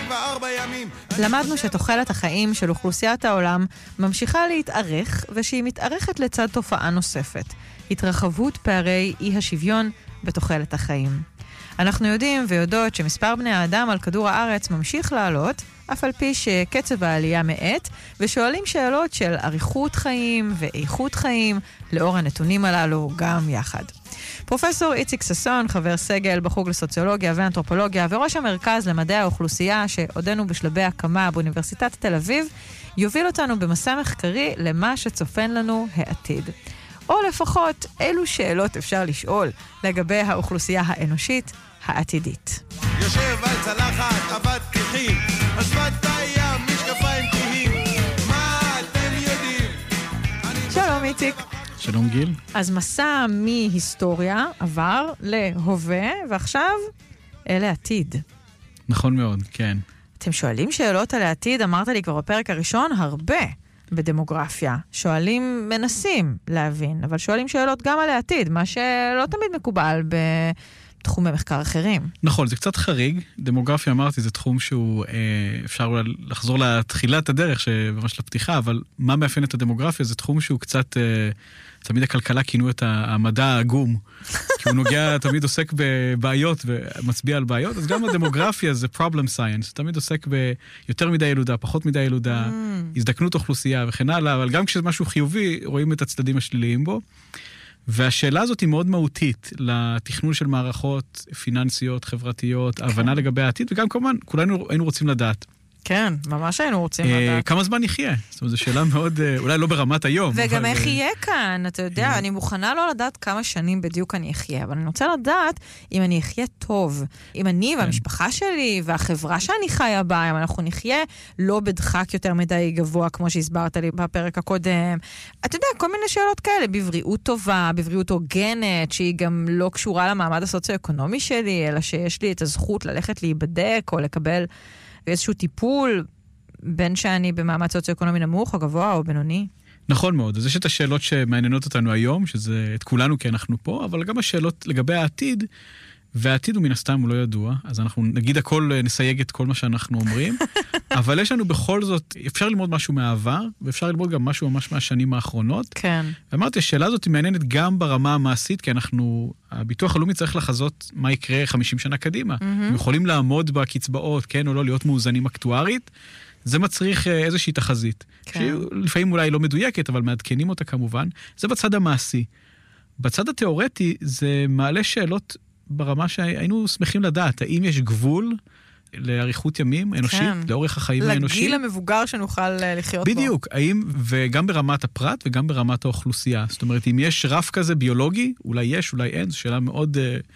24 ימים. למדנו שתוחלת החיים של אוכלוסיית העולם ממשיכה להתארך, ושהיא מתארכת לצד תופעה נוספת, התרחבות פערי אי השוויון בתוחלת החיים. אנחנו יודעים ויודעות שמספר בני האדם על כדור הארץ ממשיך לעלות, אף על פי שקצב העלייה מעט, ושואלים שאלות של אריכות חיים ואיכות חיים, לאור הנתונים הללו גם יחד. פרופסור איציק ששון, חבר סגל בחוג לסוציולוגיה ואנתרופולוגיה, וראש המרכז למדעי האוכלוסייה, שעודנו בשלבי הקמה באוניברסיטת תל אביב, יוביל אותנו במסע מחקרי למה שצופן לנו העתיד. או לפחות אילו שאלות אפשר לשאול לגבי האוכלוסייה האנושית העתידית. יושב על צלחת, עבד כחים, השפת הים, משקפיים כהים, מה אתם יודעים? שלום איציק. שלום גיל. אז מסע מהיסטוריה עבר להווה, ועכשיו אלה עתיד. נכון מאוד, כן. אתם שואלים שאלות על העתיד, אמרת לי כבר בפרק הראשון, הרבה בדמוגרפיה. שואלים, מנסים להבין, אבל שואלים שאלות גם על העתיד, מה שלא תמיד מקובל בתחומי מחקר אחרים. נכון, זה קצת חריג. דמוגרפיה, אמרתי, זה תחום שהוא, אפשר אולי לחזור לתחילת הדרך, ממש לפתיחה, אבל מה מאפיין את הדמוגרפיה? זה תחום שהוא קצת, תמיד הכלכלה כינו את המדע העגום, כי הוא נוגע, תמיד עוסק בבעיות ומצביע על בעיות, אז גם הדמוגרפיה זה problem science, תמיד עוסק ביותר מדי ילודה, פחות מדי ילודה, הזדקנות אוכלוסייה וכן הלאה, אבל גם כשזה משהו חיובי, רואים את הצדדים השליליים בו, והשאלה הזאת היא מאוד מהותית לתכנון של מערכות פיננסיות, חברתיות, הבנה לגבי העתיד, וגם כמובן, כולנו היינו רוצים לדעת. כן, ממש היינו רוצים לדעת. כמה זמן נחיה? זאת אומרת, זו שאלה מאוד, אולי לא ברמת היום. וגם איך יהיה כאן, אתה יודע, אני מוכנה לא לדעת כמה שנים בדיוק אני אחיה, אבל אני רוצה לדעת אם אני אחיה טוב, אם אני והמשפחה שלי והחברה שאני חיה בה, אם אנחנו נחיה לא בדחק יותר מדי גבוה, כמו שהסברת לי בפרק הקודם. אתה יודע, כל מיני שאלות כאלה, בבריאות טובה, בבריאות הוגנת, שהיא גם לא קשורה למעמד הסוציו-אקונומי שלי, אלא שיש לי את הזכות ללכת להיבדק או לקבל איזשהו טיפול, בין שאני במעמד סוציו-אקונומי נמוך, או גבוה, או בינוני. נכון מאוד. אז יש את השאלות שמעניינות אותנו היום, שזה את כולנו כי אנחנו פה, אבל גם השאלות לגבי העתיד, והעתיד הוא מן הסתם הוא לא ידוע, אז אנחנו נגיד הכל, נסייג את כל מה שאנחנו אומרים, אבל יש לנו בכל זאת, אפשר ללמוד משהו מהעבר, ואפשר ללמוד גם משהו ממש מהשנים האחרונות. כן. ואמרתי, השאלה הזאת היא מעניינת גם ברמה המעשית, כי הביטוח הלאומי צריך לחזות מה יקרה 50 שנה קדימה. הם יכולים לעמוד בקצבאות, כן או לא, להיות מאוזנים אקטוארית, זה מצריך איזושהי תחזית. כן. שלפעמים אולי לא מדויקת, אבל מעדכנים אותה כמובן. זה בצד המעשי. בצד התיאורטי, זה מעלה שאלות ברמה שהיינו שמחים לדעת, האם יש גבול לאריכות ימים אנושית, כן. לאורך החיים האנושיים. לגיל המבוגר שנוכל לחיות בו. בדיוק, האם, וגם ברמת הפרט וגם ברמת האוכלוסייה. זאת אומרת, אם יש רף כזה ביולוגי, אולי יש, אולי אין, זו שאלה מאוד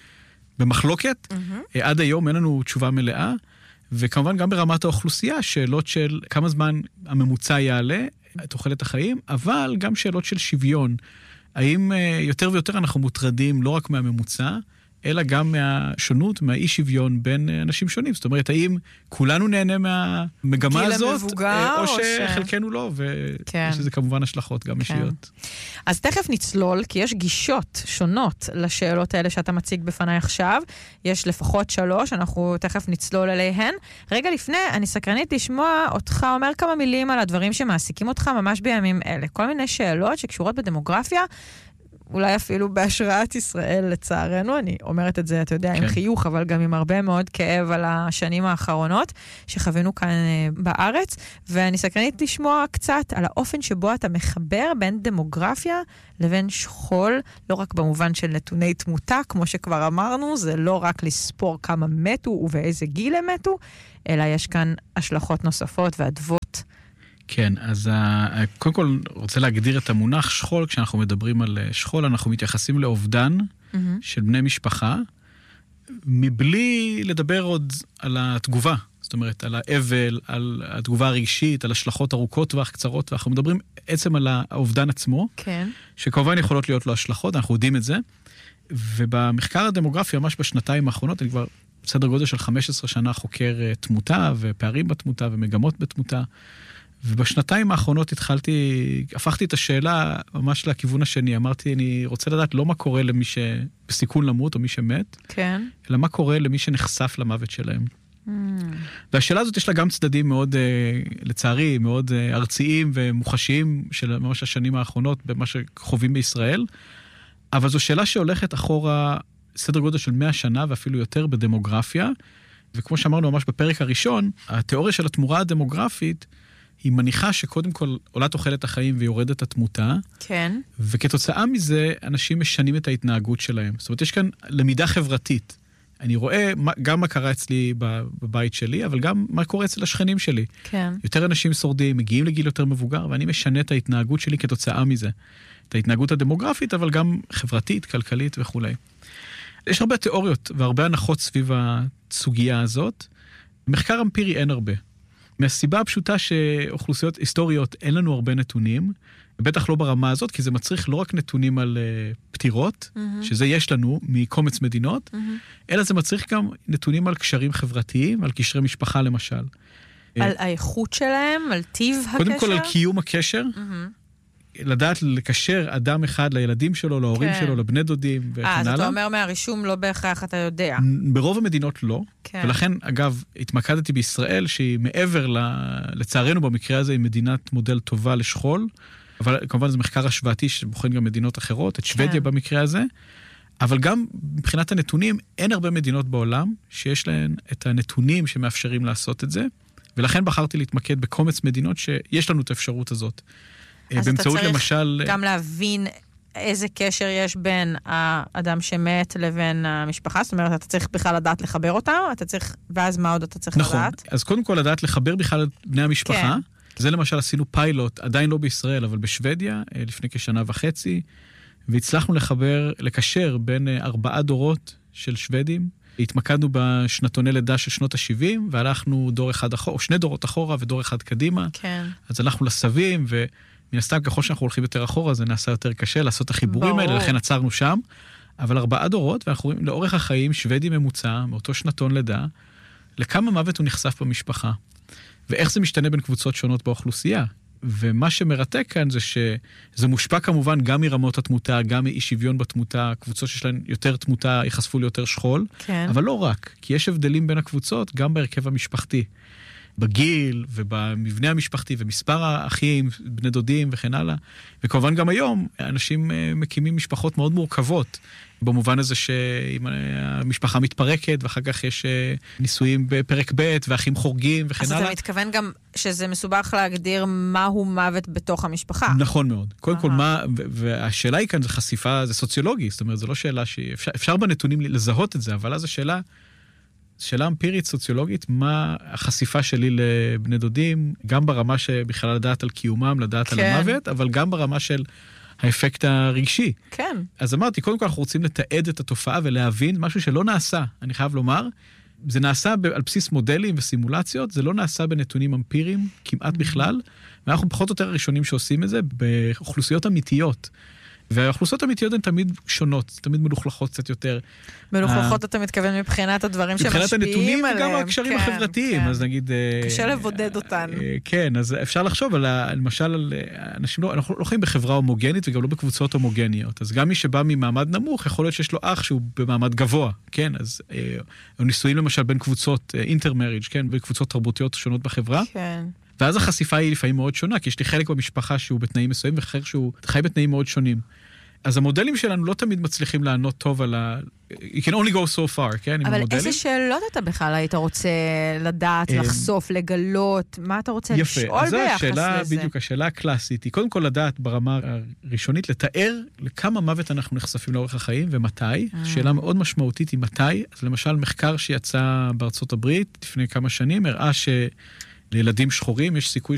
במחלוקת. עד היום אין לנו תשובה מלאה, וכמובן גם ברמת האוכלוסייה, שאלות של כמה זמן הממוצע יעלה, תוחלת החיים, אבל גם שאלות של שוויון. האם יותר ויותר אנחנו מוטרדים לא רק מהממוצע, אלא גם מהשונות, מהאי שוויון בין אנשים שונים. זאת אומרת, האם כולנו נהנה מהמגמה הזאת, או שחלקנו לא, ויש לזה כמובן השלכות גם אישיות. אז תכף נצלול, כי יש גישות שונות לשאלות האלה שאתה מציג בפניי עכשיו. יש לפחות 3, אנחנו תכף נצלול אליהן. רגע לפני, אני סקרנית לשמוע אותך אומר כמה מילים על הדברים שמעסיקים אותך ממש בימים אלה. כל מיני שאלות שקשורות בדמוגרפיה, אולי אפילו בהשראת ישראל, לצערנו, אני אומרת את זה, אתה יודע, עם חיוך, אבל גם עם הרבה מאוד כאב על השנים האחרונות שחווינו כאן בארץ, ואני סקרנית לשמוע קצת על האופן שבו אתה מחבר בין דמוגרפיה לבין שכול, לא רק במובן של נתוני תמותה, כמו שכבר אמרנו, זה לא רק לספור כמה מתו ובאיזה גיל הם מתו, אלא יש כאן השלכות נוספות ואדוות. כן, אז קודם כל רוצה להגדיר את המונח שכול. כשאנחנו מדברים על שכול, אנחנו מתייחסים לאובדן של בני משפחה, מבלי לדבר עוד על התגובה. זאת אומרת, על האבל, על התגובה הרגשית, על השלכות ארוכות טווח, קצרות, ואנחנו מדברים עצם על האובדן עצמו, כן. שכמובן יכולות להיות לו השלכות, אנחנו יודעים את זה, ובמחקר הדמוגרפי, ממש בשנתיים האחרונות, אני כבר בסדר גודל של 15 שנה חוקר תמותה, ופערים בתמותה, ומגמות בתמותה, ובשנתיים האחרונות הפכתי את השאלה ממש לכיוון השני. אמרתי, אני רוצה לדעת לא מה קורה למי שבסיכון למות או מי שמת, כן. אלא מה קורה למי שנחשף למוות שלהם. והשאלה הזאת יש לה גם צדדים מאוד, לצערי, מאוד ארציים ומוחשיים של ממש השנים האחרונות במה שחווים בישראל, אבל זו שאלה שהולכת אחורה סדר גודל של 100 שנה ואפילו יותר בדמוגרפיה, וכמו שאמרנו ממש בפרק הראשון, התיאוריה של התמורה הדמוגרפית היא מניחה שקודם כל עולה תוחלת החיים ויורדת התמותה, כן. וכתוצאה מזה אנשים משנים את ההתנהגות שלהם. זאת אומרת, יש כאן למידה חברתית. אני רואה גם מה קרה אצלי בבית שלי, אבל גם מה קורה אצל השכנים שלי. כן. יותר אנשים שורדים, מגיעים לגיל יותר מבוגר, ואני משנה את ההתנהגות שלי כתוצאה מזה. את ההתנהגות הדמוגרפית, אבל גם חברתית, כלכלית וכו'. יש הרבה תיאוריות והרבה הנחות סביב הסוגיה הזאת. מחקר אמפירי אין הרבה. מהסיבה הפשוטה שאוכלוסיות היסטוריות אין לנו הרבה נתונים, בטח לא ברמה הזאת, כי זה מצריך לא רק נתונים על פטירות, שזה יש לנו מקומץ מדינות, אלא זה מצריך גם נתונים על קשרים חברתיים, על קשרי משפחה למשל. על האיכות שלהם, על טיב הקשר? קודם כל על קיום הקשר, לדעת לקשר אדם אחד לילדים שלו, להורים שלו, לבני דודים וכן הלאה. אז אתה אומר מהרישום לא בהכרח אתה יודע. ברוב המדינות לא, ולכן אגב התמקדתי בישראל שהיא מעבר לצערנו במקרה הזה היא מדינת מודל טובה לשכול, אבל כמובן זה מחקר השוואתי שבוחן גם מדינות אחרות, את שוודיה במקרה הזה, אבל גם מבחינת הנתונים אין הרבה מדינות בעולם שיש להן את הנתונים שמאפשרים לעשות את זה, ולכן בחרתי להתמקד בקומץ מדינות שיש לנו את האפשרות הזאת. אז אתה צריך למשל גם להבין איזה קשר יש בין האדם שמת לבין המשפחה, זאת אומרת, אתה צריך בכלל לדעת לחבר אותם, אתה צריך, ואז מה עוד אתה צריך לדעת? נכון, אז קודם כל לדעת לחבר בכלל את בני המשפחה, זה למשל עשינו פיילוט, עדיין לא בישראל, אבל בשוודיה, לפני כשנה וחצי, והצלחנו לקשר בין 4 דורות של שוודים, התמקדנו בשנתוני לידה של שנות ה-70, והלכנו דור אחד אחורה, או 2 דורות אחורה ודור אחד קדימה, כן. אז הלכנו לסבים, מן הסתם, ככל שאנחנו הולכים יותר אחורה, זה נעשה יותר קשה לעשות את החיבורים האלה, לכן עצרנו שם. אבל 4 דורות, ואנחנו רואים לאורך החיים, שוודי ממוצע, מאותו שנתון לידה, לכמה מוות הוא נחשף במשפחה. ואיך זה משתנה בין קבוצות שונות באוכלוסייה. ומה שמרתק כאן זה שזה מושפע כמובן גם מרמות התמותה, גם מאי שוויון בתמותה, קבוצות שיש להן יותר תמותה יחשפו ליותר שכול, כן. אבל לא רק, כי יש הבדלים בין הקבוצות גם בהרכב המשפחתי. בגיל ובמבנה המשפחתי ומספר האחים, בני דודים וכן הלאה. וכמובן גם היום אנשים מקימים משפחות מאוד מורכבות, במובן הזה שהמשפחה מתפרקת ואחר כך יש נישואים בפרק ב' ואחים חורגים וכן הלאה. אז אתה מתכוון גם שזה מסובך להגדיר מהו מוות בתוך המשפחה. נכון מאוד. קודם כל מה, והשאלה היא כאן זה חשיפה, זה סוציולוגי, זאת אומרת, זו לא שאלה שאפשר בנתונים לזהות את זה, אבל אז השאלה, שאלה אמפירית, סוציולוגית, מה החשיפה שלי לבני דודים, גם ברמה שבכלל לדעת על קיומם, לדעת על המוות, אבל גם ברמה של האפקט הרגשי. כן. אז אמרתי, קודם כל אנחנו רוצים לתעד את התופעה ולהבין משהו שלא נעשה, אני חייב לומר, זה נעשה על בסיס מודלים וסימולציות, זה לא נעשה בנתונים אמפיריים, כמעט בכלל, ואנחנו פחות או יותר הראשונים שעושים את זה באוכלוסיות אמיתיות. והאוכלוסיות האמיתיות הן תמיד שונות, תמיד מלוכלכות קצת יותר. מלוכלכות אתה מתכוון מבחינת הדברים שמשפיעים עליהם. מבחינת הנתונים וגם הקשרים החברתיים, אז נגיד... קשה לבודד אותן. כן, אז אפשר לחשוב למשל על אנשים, אנחנו לא חיים בחברה הומוגנית וגם לא בקבוצות הומוגניות, אז גם מי שבא ממעמד נמוך, יכול להיות שיש לו אח שהוא במעמד גבוה, כן, אז נישואים למשל בין קבוצות אינטרמריג', כן, בקבוצות תרבותיות שונות בחברה. כן. ואז החשיפה היא לפעמים מאוד שונה, כי יש לי חלק במשפחה שהוא בתנאים מסוימים, ואחר שהוא חי בתנאים מאוד שונים. אז המודלים שלנו לא תמיד מצליחים לענות טוב על You can only go so far, כן? אבל איזה שאלות אתה בכלל היית רוצה לדעת, לחשוף, לגלות? מה אתה רוצה לשאול ביחס לזה? יפה, אז השאלה, בדיוק, השאלה הקלאסית היא, קודם כל לדעת ברמה הראשונית, לתאר לכמה מוות אנחנו נחשפים לאורך החיים ומתי. שאלה מאוד משמעותית היא מתי. אז למשל, מחקר שיצא בארצות הברית לפני כמה שנים, הראה לילדים שחורים יש סיכוי